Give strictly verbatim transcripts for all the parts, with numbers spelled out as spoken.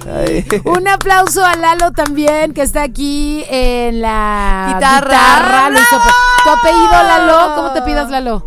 Ay. Un aplauso a Lalo también, que está aquí en la guitarra. guitarra. Lo hizo- ¿Tu apellido, Lalo? ¿Cómo te pidas, Lalo?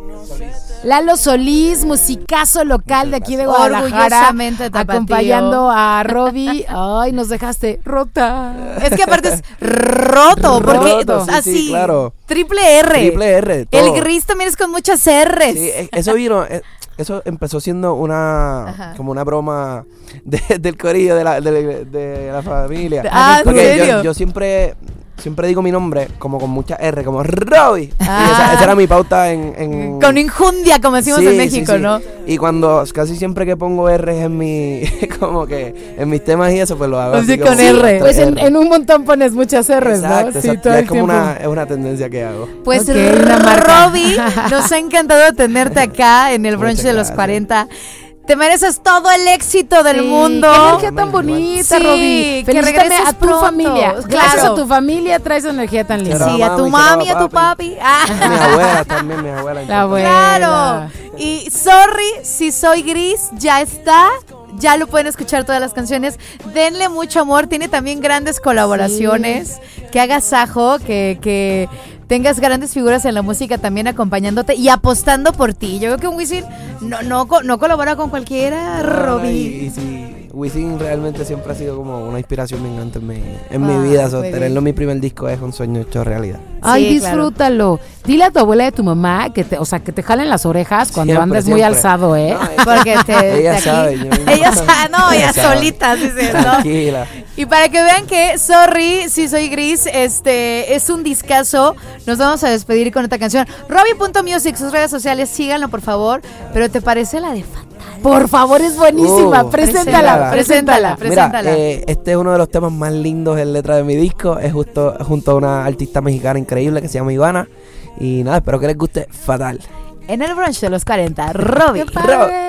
Lalo Solís, musicazo local de aquí de Guadalajara, Orgullosamente tapatío. acompañando a Robbie. Ay, nos dejaste rota. Es que aparte es roto, porque Roto, sí, así, sí, claro. triple R. Triple R, todo. El gris también es con muchas R's. Sí, eh, eso vino, eh, eso empezó siendo una, Ajá. como una broma de- del corillo de la, de, de la familia. Ah, ¿en Porque serio? Yo, yo siempre, siempre digo mi nombre como con mucha R, como Robbie. Ah. Y esa, esa era mi pauta en... en Con injundia, como decimos Sí, en sí, México, sí. ¿no? Y cuando casi siempre que pongo R en mi, como que en mis temas y eso, pues lo hago Así así con como R. tres Pues en, en un montón pones muchas R's, Exacto, ¿no? Sí, exacto. todo Ya el es como tiempo. una, es una tendencia que hago. Pues Ok, una marca. Robbie, nos ha encantado tenerte acá en el brunch Muchas de los gracias. cuarenta. Te mereces todo el éxito del Sí, mundo. Qué energía tan bonita, Sí, Robbie. que Felicítame regreses a tu pronto. familia. Claro. Gracias a tu familia traes energía tan linda. Sí, a tu Mami, mami, quiero a tu papi. Ah. Mi abuela también, mi abuela. La abuela. Claro. Y sorry, si soy gris, ya está. Ya lo pueden escuchar todas las canciones. Denle mucho amor. Tiene también grandes colaboraciones. Que hagas Sajo, que, que tengas grandes figuras en la música también acompañándote y apostando por ti. Yo creo que un Wisin no, no, co- no colabora con cualquiera, Robbie. Y, y sí, Wisin realmente siempre ha sido como una inspiración bien grande en mi, en Ah, mi vida. So, muy tenerlo bien. en mi primer disco es un sueño hecho realidad. Ay, Sí, claro. disfrútalo. Dile a tu abuela y a tu mamá que te, o sea, que te jalen las orejas cuando Siempre, andes muy siempre. alzado, ¿eh? No, ella- Porque te, Ella de aquí- sabe, yo mismo. Ella sabe, no, Ella ella sabe. solita, dice, ¿no? Tranquila. Y para que vean que Sorry, si soy gris, este es un discazo. Nos vamos a despedir con esta canción. Robbie.music, sus redes sociales, síganlo por favor. Pero ¿te parece la de Fatal? Por favor, es buenísima. Uh, preséntala, preséntala, preséntala. preséntala. Mira, eh, este es uno de los temas más lindos en letra de mi disco. Es justo junto a una artista mexicana increíble que se llama Ivana. Y nada, espero que les guste Fatal. En el brunch de los cuarenta, Robbie. ¡Qué padre!